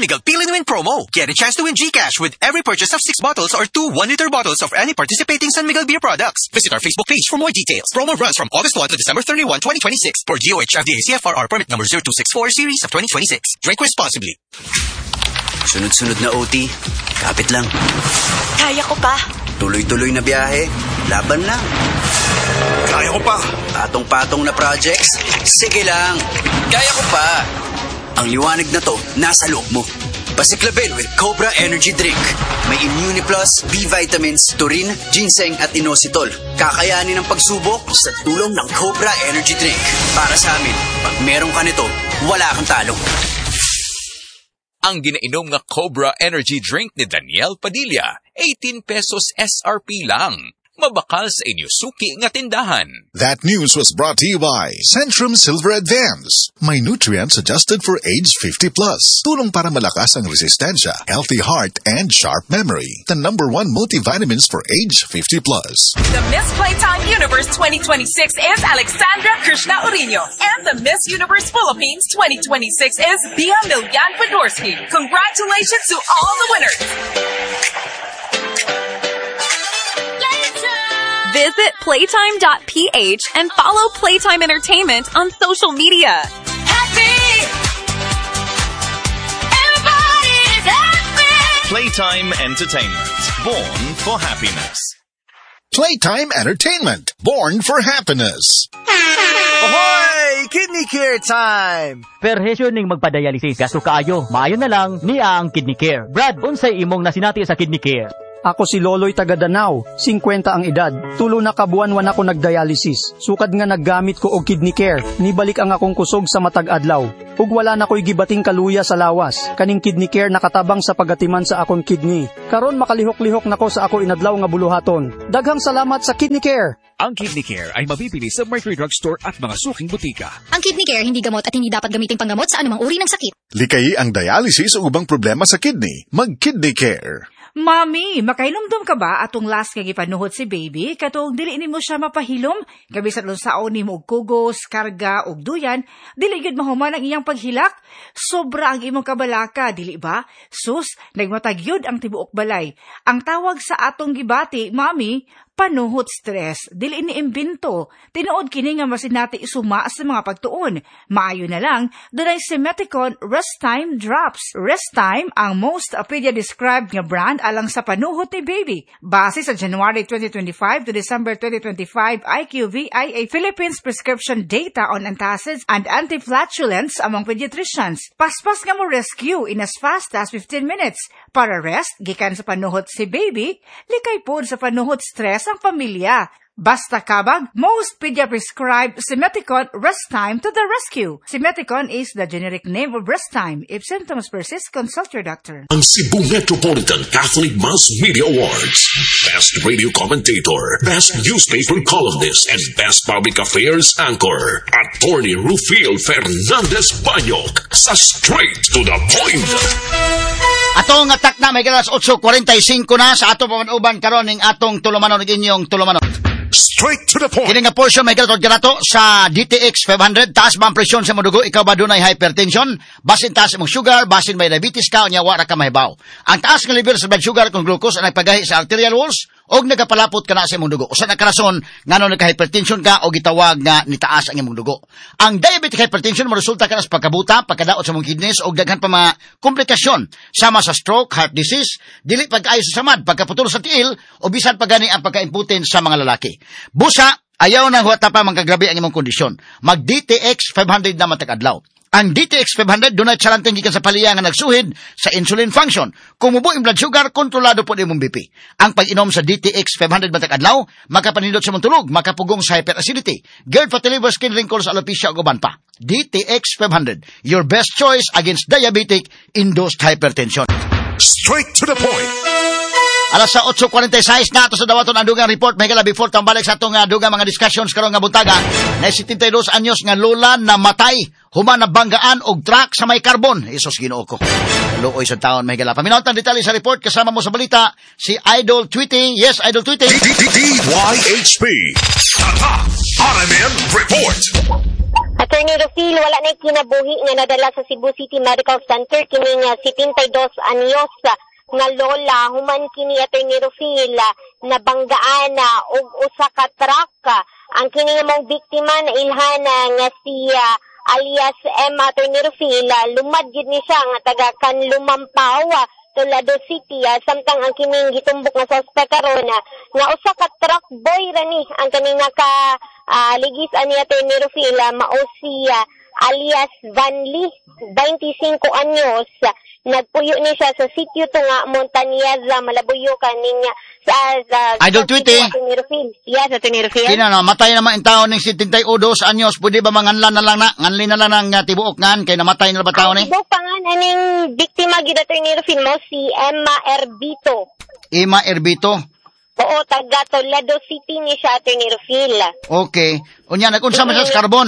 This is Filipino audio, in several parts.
Miguel Pili Win promo. Get a chance to win GCash with every purchase of 6 bottles or 2 1-liter bottles of any participating San Miguel beer products. Visit our Facebook page for more details. Promo runs from August 1 to December 31, 2026 for DOH FDA CFRR permit number 0264 series of 2026. Drink responsibly. Sunod-sunod na OT, kapit lang. Kaya ko pa. Tuloy-tuloy na biyahe, laban lang. Kaya ko pa. Patong-patong na projects, sige lang. Kaya ko pa. Ang liwanag na to, nasa loob mo. Pasiklabin with Cobra Energy Drink. May Immuniplus, B vitamins, taurine, ginseng at inositol. Kakayanin ang pagsubok sa tulong ng Cobra Energy Drink. Para sa amin, pag meron ka nito, wala kang talo. Ang ginainom nga Cobra Energy Drink ni Daniel Padilla, 18 pesos SRP lang. Mabakal sa inyo suki nga tindahan. That news was brought to you by Centrum Silver Advance. May nutrients adjusted for age 50+. Tulong para malakas ang resistensya, healthy heart, and sharp memory. The #1 multivitamins for age 50+. The Miss Playtime Universe 2026 is Alexandra Krishna Urino. And the Miss Universe Philippines 2026 is Bia Milyan Fedorsky. Congratulations to all the winners. Visit playtime.ph and follow Playtime Entertainment on social media. Everybody's happy! Playtime Entertainment. Born for happiness. Playtime Entertainment. Born for happiness. Ahoy! Kidney Care time! Perhesyo ning magpadialysis gasto kaayo. Maayo na lang niya ang Kidney Care. Brad, unsay imong nasinati sa Kidney Care? Ako si Loloy taga Danau, 50 ang edad. Tulo na kabuan-wan ako nagdialysis. Sukad nga naggamit ko og Kidney Care. Nibalik ang akong kusog sa matag adlaw. Ug wala na ko'y gibating kaluya sa lawas. Kaning Kidney Care nakatabang sa pagatiman sa akong kidney. Karon makalihok-lihok nako sa ako inadlaw nga buluhaton. Daghang salamat sa Kidney Care. Ang Kidney Care ay mabibili sa Mercury Drugstore at mga suking butika. Ang Kidney Care hindi gamot at hindi dapat gamiting panggamot sa anumang uri ng sakit. Likayi ang dialysis o ubang problema sa kidney. Mag-Kidney Care. Mami, makainomdom ka ba atong last kag ipanuhot si baby? Katong dili nimo siya mapahilom? Gabi sa lunsaon nimo og kugos, karga og duyan, dili gid mahuman ang iyang paghilak. Sobra ang imong kabalaka, dili ba? Sus, nagmatagyod ang tibuok balay. Ang tawag sa atong gibati, Mami, panuhot stress. Dili ni imbento. Tinuod kini nga masinati isuma sa mga pagtuon. Maayo na lang, dunay Simeticon Rest Time Drops. Rest Time ang most pedia-described nga brand alang sa panuhot ni baby. Base sa January 2025 to December 2025 IQVIA Philippines prescription data on antacids and antiflatulence among pediatricians. Paspas nga mo rescue in as fast as 15 minutes. Para rest, gikan sa panuhot si baby, likay pod sa panuhot stress ang pamilya. Basta kabag, most pedia-prescribed Simeticon Rest Time to the rescue. Simeticon is the generic name of Rest Time. If symptoms persist, consult your doctor. Ang Cebu Metropolitan Catholic Mass Media Awards. Best Radio Commentator, Best Newspaper Columnist, and Best Public Affairs Anchor. Attorney Rufil Fernandez Banyok sa Straight to the Point. Atong atak na may galas 8:45 na sa ato pamanuban karon ning atong tulumanon ning inyong tulumanon. Straight to the point. Kini nga portion may ganato sa DTX 500. Taas ba ang presyon sa mudugo? Ikaw ba dunay hypertension? Basin taas imong sugar, basin may diabetes ka, unya wala ka mahibaw. Ang taas nga level sa blood sugar kung glucose ang nagpagahi sa arterial walls og nagapalapot ka na sa imong dugo. Usa na karason ngano nagka-hypertension ka o gitawag nga nitaas ang imong dugo. Ang diabetic hypertension resulta ka sa pagkabuta, pagkadaot sa imong kidneys og daghan pa mga komplikasyon sama sa stroke, heart disease, dili pag-ayo sa samad, pagkaputol sa tiil o bisan pagani ang pagka-impotent sa mga lalaki. Busa, ayaw na huwata pa mangkagrabe ang imong kondisyon. Mag DTX 500 na matag adlaw. Ang DTX 500 dunay charanteng gikan sa paliya nga nagsuhid sa insulin function. Kung mubo ang blood sugar, kontrolado po imong BP. Ang pag-inom sa DTX 500 matag adlaw, makapanindot sa imong tulog, makapugong sa hyperacidity, GERD, fatigue, skin wrinkles, alopecia ug uban pa. DTX 500, your best choice against diabetic induced hypertension. Straight to the point. Alas sa 8:46 na ato sa dawaton ang dugang report. May gala before tambalik sa atong dugang mga discussions karon nga buntaga. Na 72 anyos nga lola na matay human na banggaan og truck sa may carbon. Isos Ginoo ko. Luoy sa taon may gala. Paminaw tang detalye sa report kasama mo sa balita si Idol Tweeting. Yes, Idol Tweeting. DYHP. Tata RMN Report. Attorney Rufil, wala na kinabuhi nga nadala sa Cebu City Medical Center kining 72 anyos nga lola human kini Attorney Rufil nabanggaan og usa ka truck. Ang kini mong biktima na ilhana nga si alias Emma Attorney Rufil, lumad gid ni siya nga taga Kanlumampaw, Tulado City, samtang ang kining gitumbok nga suspect karon nga usa ka truck boy rani ang kaning ligis ani Attorney Rufil, mao si alias Van Lee, 25 anyos. Nagpuyo ni siya sa sitio tunga Montañeza, Malabuyo kaning sa Idol Tweety. Yes, Attorney Rufil. Kina matay naman ang tao ning 72 anyos, pwede ba manganlan na lang nganli na lang ng tibuok ngan kay namatay na ba tao ni? Tibuok pangan aning biktima gid Attorney Rufil mo si Emma Erbito. Emma Erbito. Oo, taga Toledo City ni siya Attorney Rufil. Okay. Unya nagunsa man sa carbon.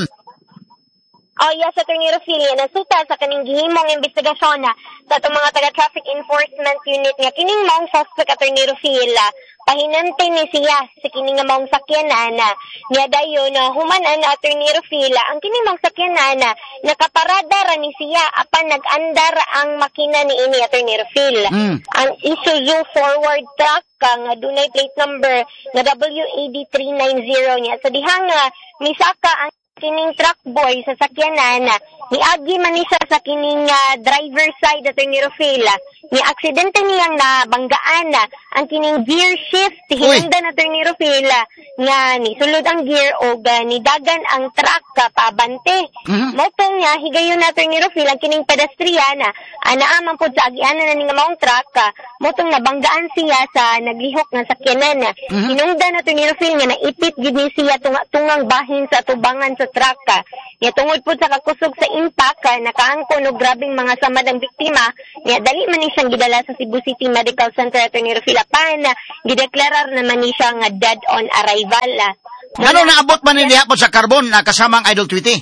Oh, yes, Attorney Rufil, nasuta sa kaning gihimong investigasyon sa itong mga taga-traffic enforcement unit nga kining maong suspect Attorney Rufil, pahinantay ni siya sa kining maong sakyanan niya dayon humanan Attorney Rufil, ang kining maong sakyanan nakaparada ra ni siya apan nag-andar ang makina ni ini Attorney Rufil. Ang Isuzu forward truck nga dunay plate number nga WAD 390 niya sa dihang misaka ang kining truck boy sa sakyanan niagi man ni siya sa kining driver side Attorney Rufil, ni aksidente niyang nabanggaan ang kining gear shift hinungdan Attorney Rufil nga ni sulod ang gear o nidagan ang truck pabante. Moto niya higayon Attorney Rufil ang kining pedestrian anaaman pod sa agianan na ning maong truck motong nabanggaan siya sa naglihok nga sakyanan. Hinungdan Attorney Rufil nga naipit gid ni siya tungang bahin sa tubangan sa truck. Niya tungod po sa kakusog sa impact, nakaangkon og grabing mga samad ang biktima, niya dali man ni siyang gidala sa Cebu City Medical Center Attorney Rufil apan gideklarar naman ni siya nga dead on arrival. Ano naabot man ni hapon sa carbon kasamang Idol Tweety?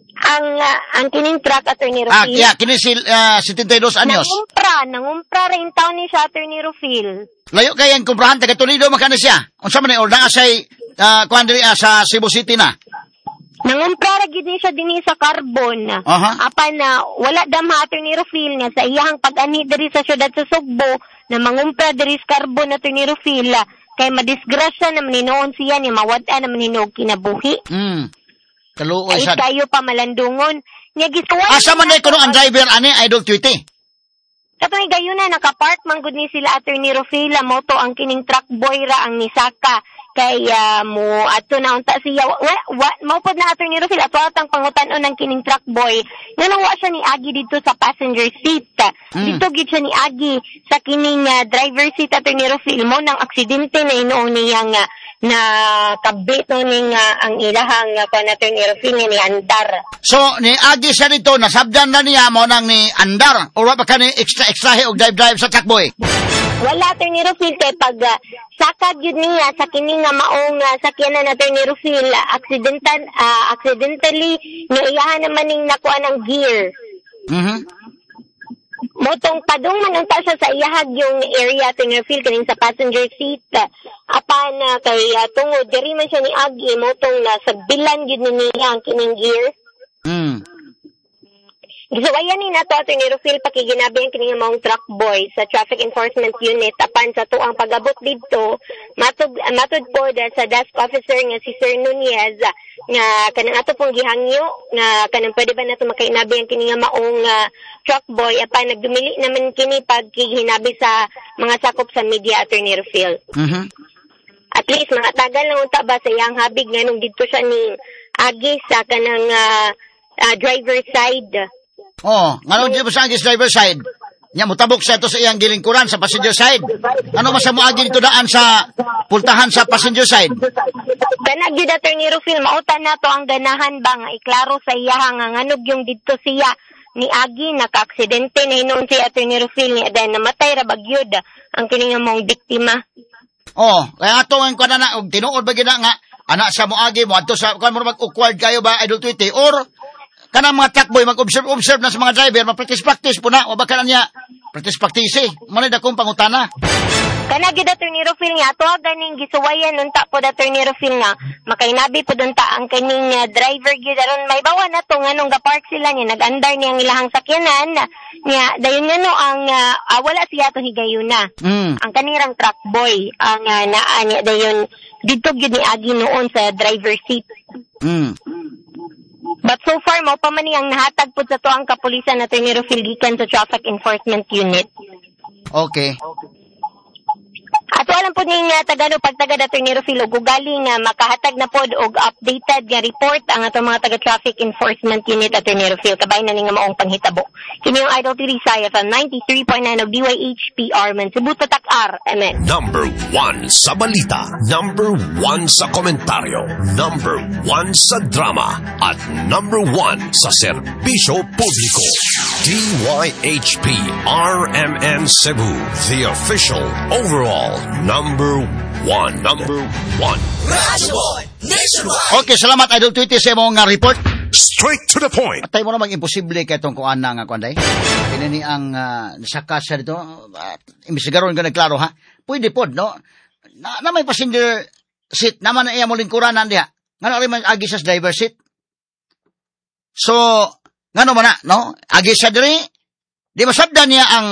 Ang kining truck Attorney Rufil. Kini si 72 anyos. Nangumpra rin taon ni siya Attorney Rufil. Layo kay ang kumprahan taga Toledo man kana siya. Unsa man ni order asay kuandri sa Cebu City na? Nangumpra ra gid ni siya dinhi sa carbon. Apan wala damha Attorney Rufil nga sa iyang pag-ani diri sa syudad sa Sugbo na mangumpra diri sa carbon Attorney Rufil kay madisgrasya na maninoon siya ni mawad-an na maninog kinabuhi. Kaluoy sad. Ay kayo pa malandungon. Nya gisuway. Asa man ay kuno ang driver ani Idol Tweety? Katong gayon na naka-park man gud ni sila Attorney Rufil, moto ang kining truck boy ra ang nisaka. Kaya mo ato na unta siya maupod na Attorney Rufil ato atang pangutan-on ng kining truck boy nga nawa siya ni agi dito sa passenger seat. Dito gid siya ni agi sa kining driver seat Attorney Rufil mo nang aksidente na inoon niyang na kabit ning ang ilahang Attorney Rufil ni andar. So ni agi siya dito nasabdan na niya mo nang ni andar o wa ba kani extra og drive sa truck boy? Wala Attorney Rufil kay pag sakad yun niya sa kining maong sakyanan Attorney Rufil accidentally niiyahan naman ning nakuha ng gear. Motong padung man unta siya sa iyahag yung area Attorney Rufil kaning sa passenger seat apan kay tungod diri man siya ni agi motong nasagbilan gyud niya ang kining gear. Gisuwayan ni nato Attorney Rufil pakiginabi ang kining maong truck boy sa traffic enforcement unit apan sa tuang pag-abot didto matud po sa desk officer nga si Sir Nunez nga kanang ato pong gihangyo nga kanang pwede ba nato makainabi ang kining maong truck boy apan nagdumili naman kini pagkihinabi sa mga sakop sa media Attorney Rufil. At least mga tagal lang unta ba sa iyang habig nganong didto siya ni agi sa kanang driver side. Ngano di ba sa agis driver side? Nya mutabok siya to sa iyang gilingkuran sa passenger side. Ano man sa moagi dito daan sa pultahan sa passenger side? Kana gyud Attorney Rufil mauta na to ang ganahan ba nga iklaro sa iya nga nganog yung didto siya ni agi naka-aksidente na hinon si Attorney Rufil ni aday namatay ra bagyod ang kining mong biktima. Kaya ato ang kana na og tinuod ba gid nga anak sa moagi mo adto sa kan mo mag-awkward kayo ba Idol Tweety or kanang mga truck boy mag-observe na sa mga driver, mag-practice po na, o baka na niya Practice. Manay da kong pangutana. Kana gid Attorney Rufil nga ato ganing gisuwayan unta po Attorney Rufil nga makainabi po dunta ang kaning driver gyud aron may bawa na to nganong ga-park sila niya nag-andar niya ang ilahang sakyanan niya dayon nga no ang wala siya to higayuna. Ang kanirang truck boy ang naa niya dayon dito gyud ni agi noon sa driver seat. But so far mo pa man ang nahatag pud sa to ang kapulisan Attorney Rufil gikan sa Traffic Enforcement Unit. Okay. Ato alam po ning tagano pagtagad Attorney Rufil og galing makahatag na pod og updated nga report ang ato mga taga Traffic Enforcement Unit Attorney Rufil kabay na ning maong panghitabo. Kini yung Idol TV Saya from 93.9 og DYHPR man Cebu Tatak R. Amen. Number 1 sa balita, number 1 sa komentaryo, number 1 sa drama, at number 1 sa serbisyo publiko. DYHP RMN Cebu, the official overall number 1. Okay, salamat Idol Tweety sa imong report. Straight to the point. Patay mo namang imposible kay itong kuan na nga kuanday. Pinani ang nasaka siya dito. Imbestigaron ka nagklaro ha. Pwede pod, no? Na may passenger seat naman na iya mo lingkuranan diha. Ngano rin man agi sa driver seat. So, ngano man na, no? Agi siya diri. Di masabdan niya ang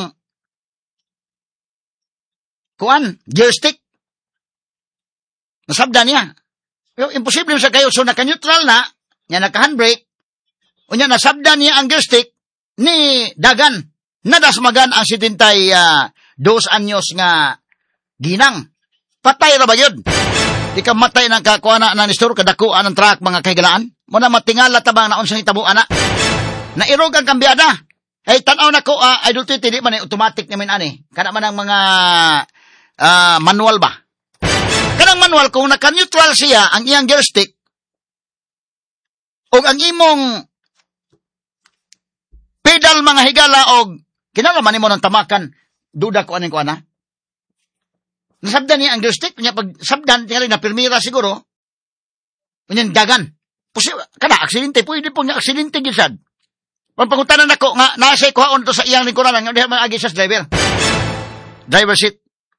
kuan, gear stick. Nasabdan niya. Pero imposible siya kayo. So, naka-neutral na, niya naka-handbrake, o niya nasabdan niya ang gear stick ni Dagan. Nadasmagan ang 72 anyos nga ginang. Patay ra ba yun? Di ka matay ng kakuana na nistor, kadakuan ng truck, mga kahigalaan. Muna matingala tabang naon sa itabuan na. Nairog ang kambyada. Ay, tanaw na ko, Idol Tweety, di man automatic namin ani. Kana man ang mga manual ba? Kanang manual, kung naka-neutral siya, ang iyang gear stick, o ang imong pedal mga higala, o kinalaman mo ng tamakan, duda ko aning ko ana. Nasabdan niya ang gear stick, niya pag sabdan, tingali na pirmira siguro, kunyan Dagan. Kana, aksidente, pwede po niya aksidente gisad. Pagpangutanan ako nga, nasa ikuhaon to sa iyang lingkuranan, nga diha mag-agi sa driver. Driver seat.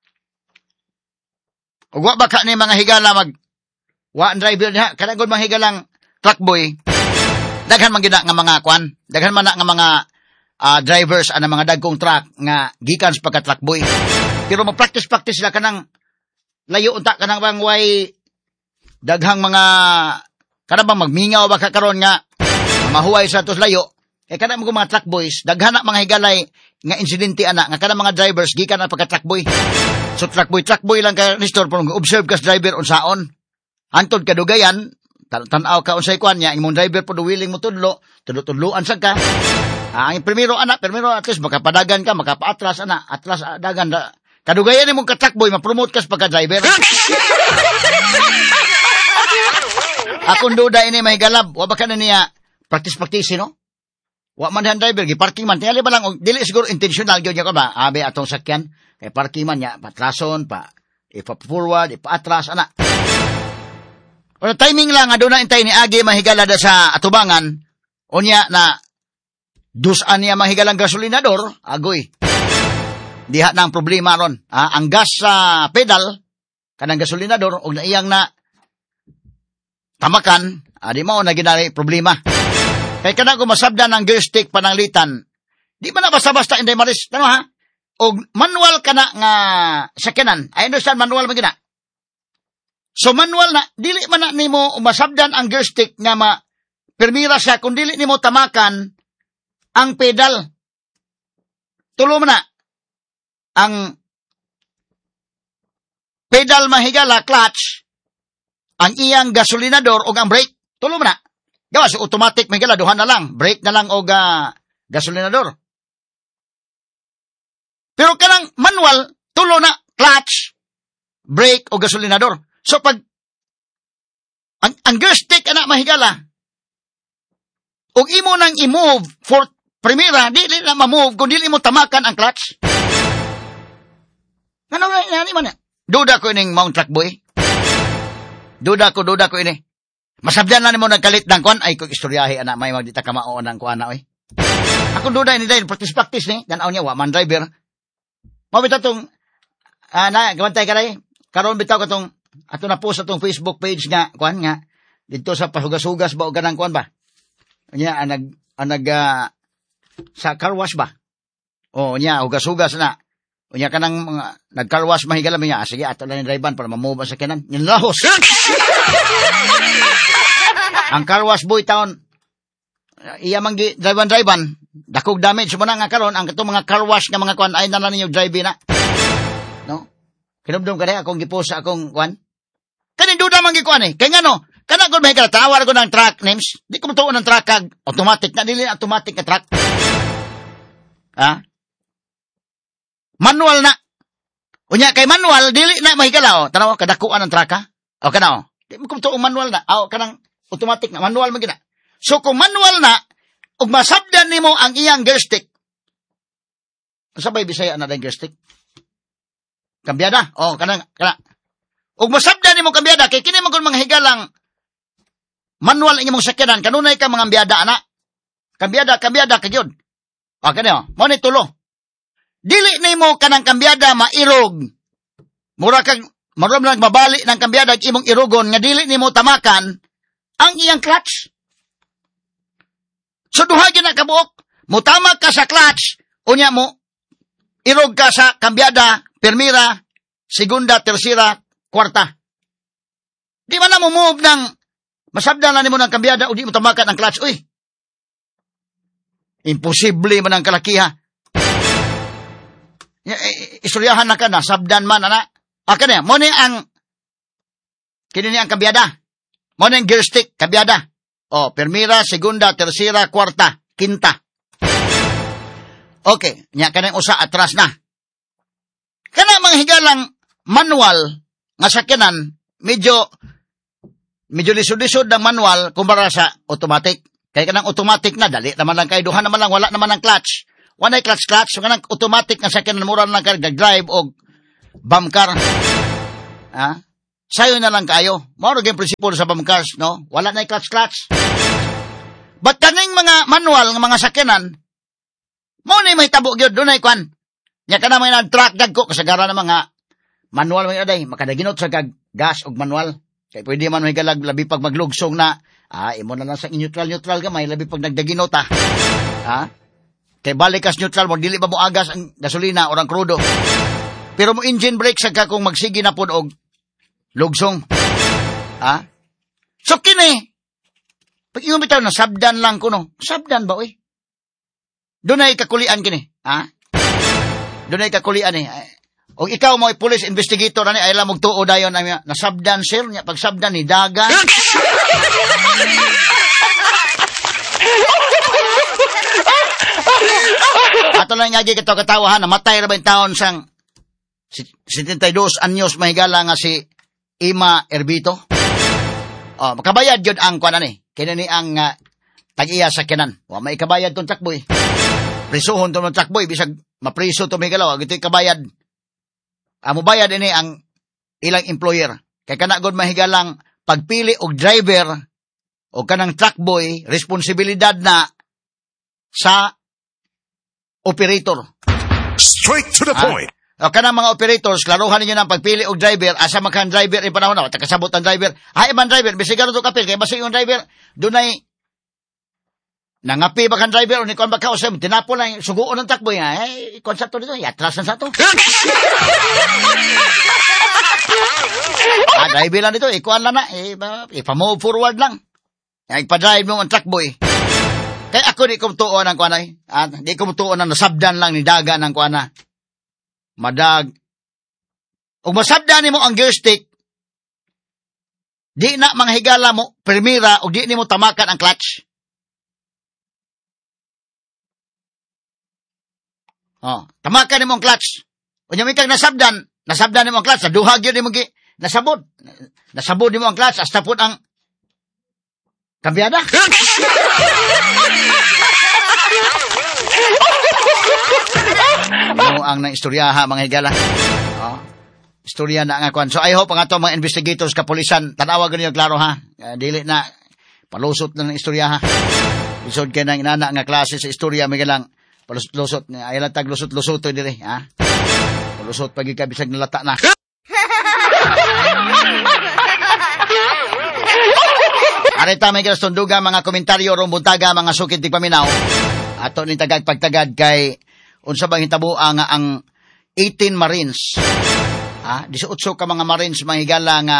O wa baka ni mga higala wa ang driver niya, kanagod mga higalang truck boy, daghan man gina nga mga kwan, daghan man na nga mga drivers ana mga dagkong truck nga gikan sa pagka truck boy. Pero mag-practice sila kanang layo unta kanang bang way daghang mga kanang bang magmingaw baka karon nga mahuway sa tos layo. Kanang mga truck boys, daghan na mga higalay nga insidente ana nga kanang mga drivers gikan na pagka truck boy. So truck boy lang ka nistor pero observe ka sa driver unsaon. Antod kadugayan, tan-aw ka unsay kwan niya, imong driver pod willing mo tudlo-tudloan sad ka. Ang primero at least makapadagan ka, makapaatras atras dagan da. Kadugayan imong ka truck boy, ma-promote ka sa pagka-driver. Akong duda ini mahigalab, wa ba ka na niya practice no? Wa man han driver, gi-parking man. Tingali ba lang, dili siguro intentional gyud niya ka ba? Abe atong sakyan, kay parking man niya, patrason, ipa-forward, ipa-atras, ana. O timing lang, doon na intay ni Agi mahigala da sa atubangan, o niya na, dusan niya mahigalang gasolinador, agoy. Diha na ang problema ron. Ang gas sa pedal, kanang gasolinador, o na iyang na, tamakan, di mo na ginari problema. Kaya ka kung masabdan ng gear stick pananglitan, di ba na basta-basta inday maris, tama ha? O manual ka na nga sakyanan, I understand manual magina. So manual na, dili man na nimo masabdan ang gear stick nga permira siya, kung dili nimo tamakan ang pedal. Tulo man na, ang pedal mahigala, clutch, ang iyang gasolinador o ang brake, tulo man na. Gawa, so automatic may gala, duhan na lang. Brake na lang o gasolinador. Pero kanang manual, tulo na, clutch, brake o gasolinador. So pag, ang gear stick na mahigala, o imo nang i-move for primera, dili na ma-move, kung dili mo tamakan ang clutch. Ano na, man duda ko ining Mount Truck Boy. Duda ko ini. Masabdan na nimo nagkalit ng kuan ay kung istoryahe ana may magdita ka mao nang kuan na oy. Ako doon ni dahil practice ni, ganaw niya, waman driver. Mabita tong, gawantay ka rin, karoon bitaw ka tong, ato na post atong Facebook page nga, kuan nga, dito sa pasugas-sugas ba o ganang kuan ba? Nya, sa car wash ba? O, nya, hugas-hugas na. O, nya ka nang nag-car wash mahigala niya. Sige, ato lang yung drive-ban para mamuba sa kanan. Yung lahos. Ang car wash boy taon, iya manggi drive-ban, dakog damage mo na nga karon ang itong mga car wash nga mga kuan ay na ninyo drive na. No? Kinumdum ka rin akong gipost sa akong kuan. Kanin duda man gikuan eh. Kaya nga no, kana ko mahigala, tawar ko ng truck names. Di ko matuon ng truck kag automatic na, dili automatic na truck. Ha? Manual na. Unya kay manual, dili na mahigala o. Tanaw, kadakuan ng truck ha? O kana o. Di mo kumtuong manual na. O kanang automatic na, manual man gina. So kung manual na, ug masabdan nimo ang iyang gear stick. Sabay Bisaya na dahil gear stick. Kambyada. O kana. Ug masabdan nimo kambyada, kay kini man kung mga higalang manual ang imong sakyanan, kanunay ka mga ambiyada, ana. Kambyada, kagyod. O kani o, mo ni tulo. Dili nimo kanang kambyada mairog. Mura lang mabali ng kambyada imong irugon, nga dili nimo tamakan ang iyang clutch. So duha gyud na kabuok, mutama ka sa clutch, unya mo irog ka sa kambyada, permira, segunda, tersira, kwarta. Di man na mo move ng masabdan na nimo ng kambyada o di mo tamakan ang clutch. Uy, imposible man ang kalakiha. Istoryahan na ka na, sabdan man, ana. Aka na, mo ni ang, kini ni ang kambyada. Mo ni ang gear stick, kambyada. O, permira, segunda, tersira, kwarta, kinta. Okay, nya kanang usa atras na. Kana mga higalang manual, nga sakyanan, medyo lisod-lisod ng manual kumpara sa automatic. Kaya kanang automatic na, dali naman lang kayo, duha naman lang, wala naman ang clutch. Wala clutch, so kanang automatic na sakyanan, mura lang kayo, drive o bum car. Ha? Sayo na lang kayo. Maro yung prinsipyo sa bum cars, no? Wala na clutch. But kaning mga manual, ng mga sakyanan, mo na may tabo gyud dunay kwan. Nya kana may nag-track dagko kasagara na mga manual may aday, makadaginot sa gas og manual. Kay pwede man may galag labi pag maglugsong na, imo na lang sa neutral ka may labi pag nagdaginot ha. Kay balikas neutral mo dili ba mo agas ang gasolina o ang krudo. Pero mo engine brake sa kung magsigi na pud og lugsong. So kini pag ingon bitaw na sabdan lang kuno. Sabdan ba oy? Dunay kakulian kini, Dunay kakulian eh. O ikaw mo police investigator ani ay lamog tuo dayon na nasabdan sir nya pag sabdan ni daga. Ato lang nga katawa namatay ra ba yung taon sang 72 anyos mahigala nga si Ima Erbito. Makabayad yun ang kuan ani. Kina ni ang tag-iya sa kinan. Wa may kabayad tong takboy. Prisuhon tong takboy bisag mapriso to may galaw gitoy kabayad. Amo bayad ini ang ilang employer. Kay kana gud mahigalang pagpili og driver o kanang truck boy, responsibilidad na sa operator. Straight to the point. O kanang mga operators, klaruhan ninyo ng pagpili og driver, asa makan driver in panahon na, takasabot ang driver. Hay man driver, bisigaro to kapil, kaya basta yung driver, dunay nangapi ba kan driver, o ni kon ba ka, o sa tinapo lang, suguon ng takbo nga, konsepto dito, atras na sa to. Driver lang dito, ikuan lang na, ipa-move forward lang. Ipa-drive mo ang truck boy. Kaya ako di kumtuon ang kuanay. Di kumtuon ang nasabdan lang ni daga ng kuana. Madag. O masabdan ni mo ang gear stick, di na mga higala mo, permira, o di ni mo tamakan ang clutch. Tamakan ni mo ang clutch. O niya may kang nasabdan ni mo ang clutch, naduhag yun ni mo nasabod. Nasabod ni mo ang clutch, hasta po ang kambyada. Mo ang naistoryaha mga higala. Istorya na nga kwan. So I hope ang ato mga investigators kapulisan tanawa ganyan klaro ha. Dili na palusot na ng istoryaha. Isod kay nang inana nga klase sa istorya may galang palusot-lusot nga ay latag lusot-lusot to dire, ha? Palusot pag ikabisag nalata na. Arita may sunduga mga komentaryo ron buntaga mga sukid ti paminaw. Ato ni tagag pagtagad kay unsa bang hitabo ang 18 Marines. 18 ka mga Marines mahigala nga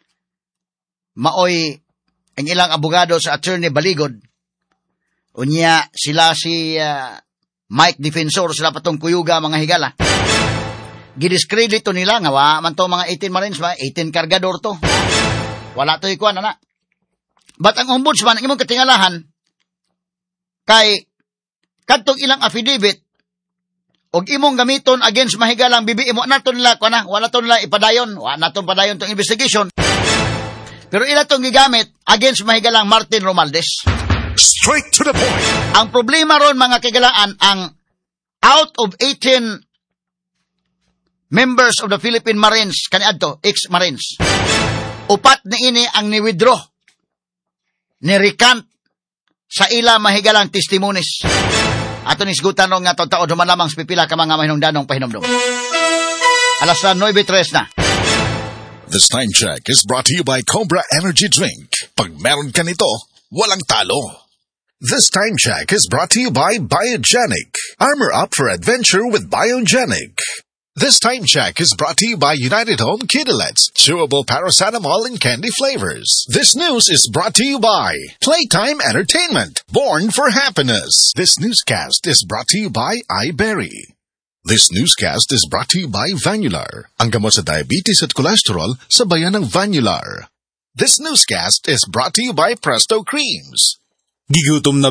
maoy ang ilang abogado sa Attorney Baligod. Unya sila si Mike Defensor sila patong kuyuga mga higala. Gidiscredit to nila nga wa man to mga 18 Marines ba 18 kargador to. Wala to ikuan ana. But ang ombudsman ang imong katingalahan kay kadtong ilang affidavit og imong gamiton against mahigalang bibi imo nato nila kana wala to nila ipadayon wala nato padayon tong investigation pero ila tong gigamit against mahigalang Martin Romualdez. Straight to the point. Ang problema ron mga kagalaan ang out of 18 members of the Philippine Marines kaniadto ex-Marines upat na ini ang ni-withdraw ni-recant sa ila mahigalang testimonies. Ato nisgutan nung nga taon duman lamang sa pipila ka mga mahinungdanong pahinomdom. Alas 9:03 na. This time check is brought to you by Cobra Energy Drink. Pag meron ka nito, walang talo. This time check is brought to you by Biogenic. Armor up for adventure with Biogenic. This time check is brought to you by United Home Kidulets, chewable paracetamol in candy flavors. This news is brought to you by Playtime Entertainment, born for happiness. This newscast is brought to you by iBerry. This newscast is brought to you by Vanular, ang gamot sa diabetes at cholesterol sa bayan ng Vanular. This newscast is brought to you by Presto Creams. Gigutom na